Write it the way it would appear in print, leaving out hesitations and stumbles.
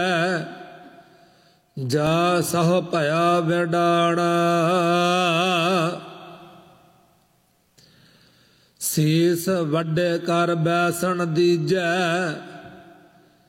ਜਾ ਸਹ ਭਇਆ ਵਿਡਾਣਾ। ਸੀਸ ਵੱਡੇ ਕਰ ਬੈਸਣ ਦੀਜੈ